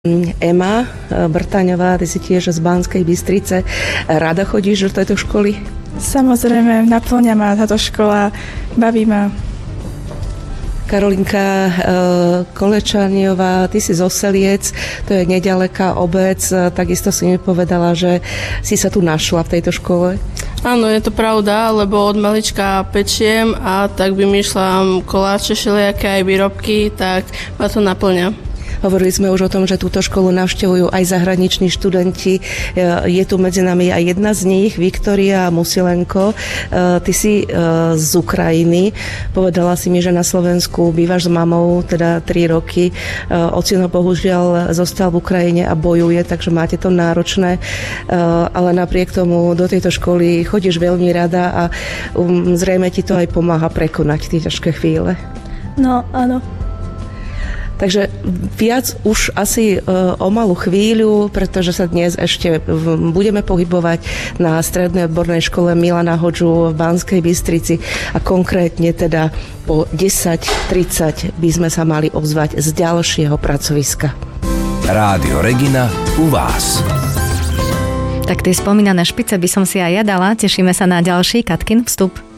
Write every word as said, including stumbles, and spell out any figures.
Ema Brtaňová, ty si tiež z Banskej Bystrice. Rada chodíš do tejto školy? Samozrejme, naplňa ma táto škola, baví ma. Karolinka Kolečaniová, ty si z Oseliec, to je nedaleká obec, takisto si mi povedala, že si sa tu našla v tejto škole. Áno, je to pravda, lebo od malička pečiem a tak vymýšľam koláče, všelijaké aj výrobky, tak ma to naplňa. Hovorili sme už o tom, že túto školu navštevujú aj zahraniční študenti. Je tu medzi nami aj jedna z nich, Viktória Musilenko. Ty si z Ukrajiny. Povedala si mi, že na Slovensku bývaš s mamou, teda tri roky. Ocino bohužiaľ zostal v Ukrajine a bojuje, takže máte to náročné. Ale napriek tomu do tejto školy chodíš veľmi rada a zrejme ti to aj pomáha prekonať tie ťažké chvíle. No, áno. Takže viac už asi o malú chvíľu, pretože sa dnes ešte budeme pohybovať na strednej odbornej škole Milana Hodžu v Banskej Bystrici a konkrétne teda po desať tridsať by sme sa mali obzvať z ďalšieho pracoviska. Rádio Regina u vás. Tak tie spomínané špice by som si aj ja dala. Tešíme sa na ďalší Katkin vstup.